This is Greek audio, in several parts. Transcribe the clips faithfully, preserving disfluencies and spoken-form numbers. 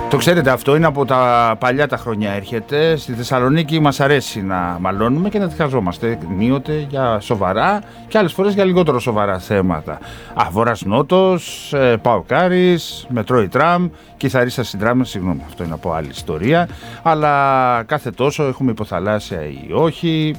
Το ξέρετε, αυτό είναι από τα παλιά τα χρόνια έρχεται. Στη Θεσσαλονίκη μας αρέσει να μαλώνουμε και να διχαζόμαστε ενίοτε για σοβαρά και άλλες φορές για λιγότερο σοβαρά θέματα. Α, Βορράς Νότος, ε, Παοκάρης, Μετρό η τραμ, Κιθαρίστας στην τραμ, συγγνώμη, αυτό είναι από άλλη ιστορία. Αλλά κάθε τόσο έχουμε υποθαλάσσια ή όχι,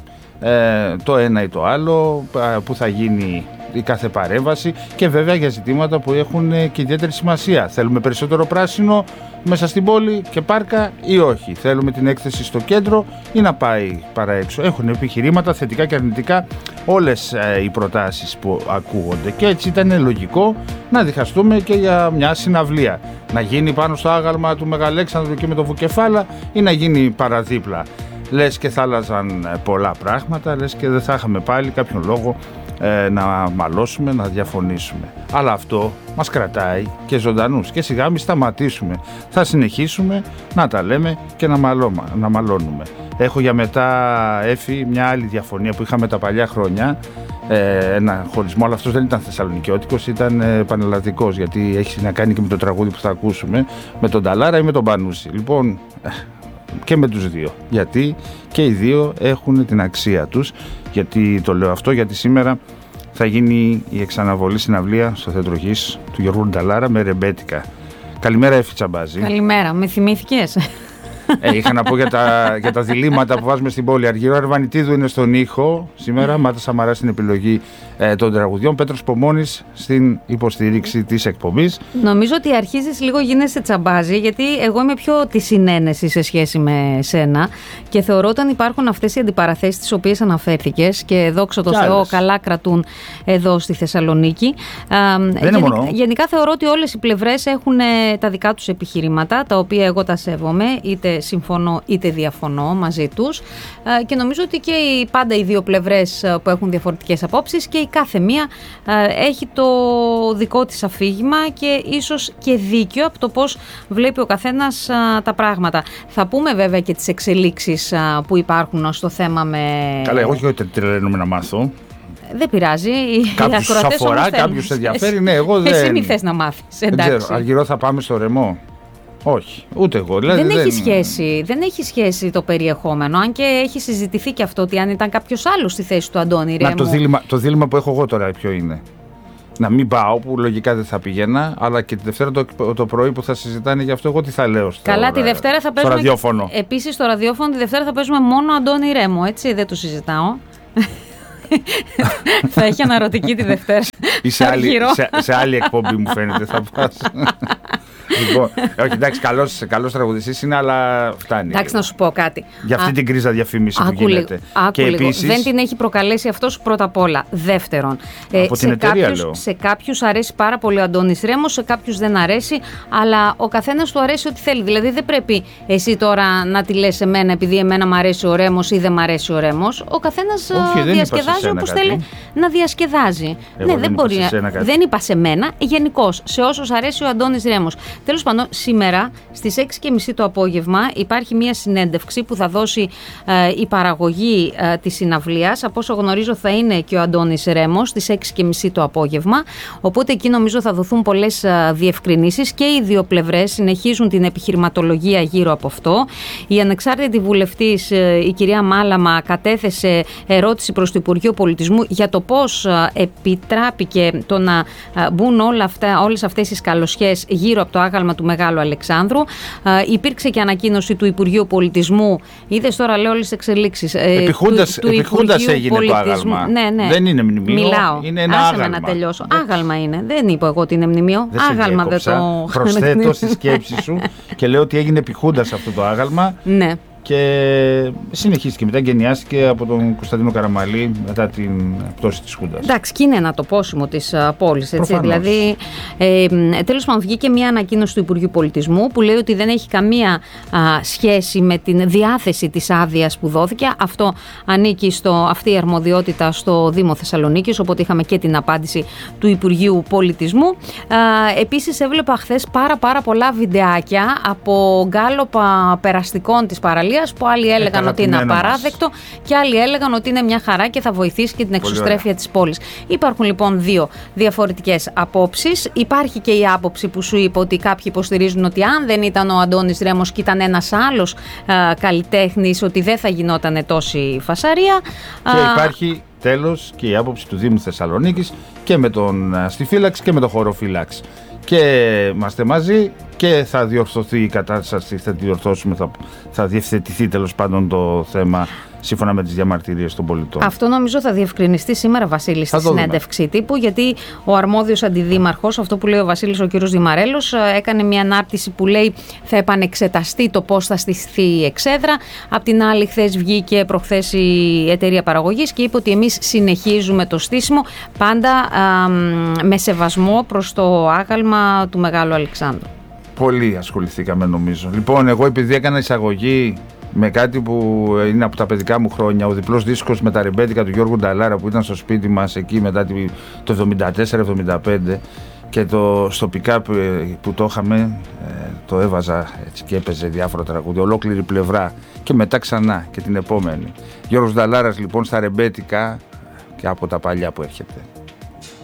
ε, το ένα ή το άλλο, που θα γίνει η κάθε παρέμβαση και βέβαια για ζητήματα που έχουν και ιδιαίτερη σημασία. Θέλουμε περισσότερο πράσινο μέσα στην πόλη και πάρκα ή όχι. Θέλουμε την έκθεση στο κέντρο ή να πάει παρά έξω. Έχουν επιχειρήματα θετικά και αρνητικά όλες ε, οι προτάσεις που ακούγονται και έτσι ήταν λογικό να διχαστούμε και για μια συναυλία. Να γίνει πάνω στο άγαλμα του Μεγαλέξανδρου και με το Βουκεφάλα ή να γίνει παραδίπλα. Λες και θα άλλαζαν πολλά πράγματα, λες και δεν θα είχαμε πάλι κάποιον λόγο ε, να μαλώσουμε, να διαφωνήσουμε. Αλλά αυτό μας κρατάει και ζωντανούς και σιγά μη σταματήσουμε. Θα συνεχίσουμε να τα λέμε και να, μαλώμα, να μαλώνουμε. Έχω για μετά, Έφη, μια άλλη διαφωνία που είχαμε τα παλιά χρόνια. Ε, ένα χωρισμό, αλλά αυτός δεν ήταν θεσσαλονικιώτικος, ήταν ε, πανελλαδικός, γιατί έχει να κάνει και με το τραγούδι που θα ακούσουμε, με τον Ταλάρα ή με τον Πανούση. Λοιπόν, και με τους δύο, γιατί και οι δύο έχουν την αξία τους. Γιατί το λέω αυτό, γιατί σήμερα θα γίνει η εξαναβολή συναυλία στο Θέατρο Γης του Γιώργου Νταλάρα με ρεμπέτικα. Καλημέρα, Έφη Τσαμπάζη. Καλημέρα, με θυμήθηκες? Ε, είχα να πω για τα, για τα διλήμματα που βάζουμε στην πόλη. Αργυρό Αρβανιτίδου είναι στον ήχο σήμερα, Μάτα Σαμαρά στην επιλογή ε, των τραγουδιών, Πέτρος Πομώνης στην υποστήριξη της εκπομπής. Νομίζω ότι αρχίζεις λίγο, γίνεσαι τσαμπάζι, γιατί εγώ είμαι πιο τη συνένεση σε σχέση με σένα και θεωρώ όταν υπάρχουν αυτές οι αντιπαραθέσεις τις οποίες αναφέρθηκες και δόξα τω Θεώ καλά κρατούν εδώ στη Θεσσαλονίκη. Δεν είναι γενικά, μόνο. γενικά θεωρώ ότι όλες οι πλευρές έχουν τα δικά τους επιχειρήματα, τα οποία εγώ τα σέβομαι, είτε συμφωνώ είτε διαφωνώ μαζί τους και νομίζω ότι και οι, πάντα οι δύο πλευρές που έχουν διαφορετικές απόψεις και η κάθε μία έχει το δικό της αφήγημα και ίσως και δίκιο από το πώς βλέπει ο καθένας τα πράγματα. Θα πούμε βέβαια και τις εξελίξεις που υπάρχουν στο θέμα με... Καλά, εγώ και ότι τρελαίνομαι να μάθω. Δεν πειράζει. Κάποιους τους αφορά, κάποιους σε ενδιαφέρει. Ναι, εγώ δεν... Εσύ μη θες να μάθεις. Δεν ξέρω, Αργυρό, θα πάμε στο Ρεμό? Όχι, ούτε εγώ. Δηλαδή, δεν, δεν... Έχει σχέση, δεν έχει σχέση το περιεχόμενο, αν και έχει συζητηθεί και αυτό ότι αν ήταν κάποιος άλλος στη θέση του Αντώνη Ρέμου. Να, το, δίλημα, το δίλημα που έχω εγώ τώρα ποιο είναι? Να μην πάω, που λογικά δεν θα πηγαίνα, αλλά και τη Δευτέρα το, το πρωί που θα συζητάνε γι' αυτό, εγώ τι θα λέω στο, Καλά, τη Δευτέρα θα παίζουμε. Στο ραδιόφωνο. Επίσης, στο ραδιόφωνο τη Δευτέρα θα παίζουμε μόνο Αντώνη Ρέμου, έτσι, δεν το συζητάω. Θα έχει αναρωτική τη Δευτέρα. Ή σε άλλη, σε, σε άλλη εκπομπή μου φαίνεται θα πας. Λοιπόν, όχι, εντάξει, καλός, καλός τραγουδιστής είναι, αλλά φτάνει. Εντάξει, να σου πω κάτι. Για αυτή Α, την κρίζα διαφήμιση που γίνεται. Άκου και λίγο. Επίσης... Δεν την έχει προκαλέσει αυτός πρώτα απ' όλα. Δεύτερον, από ε, την σε, εταιρεία, κάποιους, λέω. σε κάποιους αρέσει πάρα πολύ ο Αντώνης Ρέμος, σε κάποιους δεν αρέσει, αλλά ο καθένας του αρέσει ό,τι θέλει. Δηλαδή δεν πρέπει εσύ τώρα να τη λες εμένα επειδή εμένα μου αρέσει ο Ρέμος ή δεν μου αρέσει ο Ρέμος. Ο καθένας όχι, διασκεδάζει όπως θέλει να διασκεδάζει. Εγώ ναι, δεν μπορεί. Δεν είπα σε μένα, γενικώς σε όσους αρέσει ο Αντώνης Ρέμος. Τέλος πάντων, σήμερα στις έξι και μισή το απόγευμα υπάρχει μια συνέντευξη που θα δώσει ε, η παραγωγή ε, της συναυλίας. Από όσο γνωρίζω θα είναι και ο Αντώνης Ρέμος στις έξι και μισή το απόγευμα. Οπότε εκεί νομίζω θα δοθούν πολλές ε, διευκρινήσεις και οι δύο πλευρές συνεχίζουν την επιχειρηματολογία γύρω από αυτό. Η ανεξάρτητη βουλευτής, ε, η κυρία Μάλαμα, κατέθεσε ερώτηση προς το Υπουργείο Πολιτισμού για το πώς ε, επιτράπηκε το να ε, μπουν όλα αυτά, όλες αυτές οι σκαλωσιές γύρω από το άγαλμα του Μεγάλου Αλεξάνδρου. Ε, υπήρξε και ανακοίνωση του Υπουργείου Πολιτισμού. Είδες τώρα, λέω όλες τις εξελίξεις. Επιχούντας, του, του επιχούντας έγινε Πολιτισμού. το άγαλμα. Ναι, ναι. Δεν είναι μνημείο. Μιλάω. Είναι ένα Άσε άγαλμα. με να τελειώσω. Δεν... Άγαλμα είναι. Δεν είπα εγώ ότι είναι μνημείο. Δεν άγαλμα δεν το. Προσθέτω στη σκέψη σου και λέω ότι έγινε επιχούντας αυτό το άγαλμα. Ναι. Και συνεχίστηκε μετά, γενιάστηκε από τον Κωνσταντίνο Καραμαλή μετά την πτώση της Χούντας. Εντάξει, και είναι ένα το πόσιμο της uh, πόλης. Έτσι. Δηλαδή, ε, τέλος πάντων, βγήκε μια ανακοίνωση του Υπουργείου Πολιτισμού που λέει ότι δεν έχει καμία α, σχέση με την διάθεση της άδειας που δόθηκε. Αυτό ανήκει στο, αυτή η αρμοδιότητα στο Δήμο Θεσσαλονίκης, οπότε είχαμε και την απάντηση του Υπουργείου Πολιτισμού. Α, επίσης, έβλεπα χθες πάρα, πάρα πολλά βιντεάκια από γκάλωπα περαστικών της παραλίας Ιταλίας, που άλλοι έλεγαν ε, ότι είναι απαράδεκτο μας. Και άλλοι έλεγαν ότι είναι μια χαρά και θα βοηθήσει και την εξωστρέφεια της πόλης. Υπάρχουν λοιπόν δύο διαφορετικές απόψεις. Υπάρχει και η άποψη που σου είπα ότι κάποιοι υποστηρίζουν ότι αν δεν ήταν ο Αντώνης Ρέμος και ήταν ένας άλλος α, καλλιτέχνης, ότι δεν θα γινόταν τόση φασαρία. Και υπάρχει τέλος και η άποψη του Δήμου Θεσσαλονίκης και με τον αστιφύλαξη και με τον χωροφύλαξη. Και είμαστε μαζί και θα διορθωθεί η κατάσταση, θα διορθώσουμε, θα, θα διευθετηθεί τέλος πάντων το θέμα σύμφωνα με τις διαμαρτυρίες των πολιτών. Αυτό νομίζω θα διευκρινιστεί σήμερα, Βασίλη, στη συνέντευξη τύπου, γιατί ο αρμόδιος αντιδήμαρχος, αυτό που λέει ο Βασίλης ο κύριος Δημαρέλος, έκανε μια ανάρτηση που λέει θα επανεξεταστεί το πώς θα στηθεί η εξέδρα. Απ' την άλλη, χθες βγήκε προχθές η εταιρεία παραγωγής και είπε ότι εμείς συνεχίζουμε το στήσιμο, πάντα α, με σεβασμό προς το άγαλμα του Μεγάλου Αλεξάνδρου. Πολύ ασχοληθήκαμε νομίζω. Λοιπόν, εγώ επειδή έκανα εισαγωγή με κάτι που είναι από τα παιδικά μου χρόνια, ο διπλός δίσκος με τα ρεμπέτικα του Γιώργου Νταλάρα που ήταν στο σπίτι μας εκεί μετά το εβδομήντα τέσσερα εβδομήντα πέντε, και το, στο pick-up που το είχαμε το έβαζα έτσι και έπαιζε διάφορα τραγούδια, ολόκληρη πλευρά και μετά ξανά και την επόμενη. Γιώργος Νταλάρας λοιπόν στα ρεμπέτικα και από τα παλιά που έρχεται.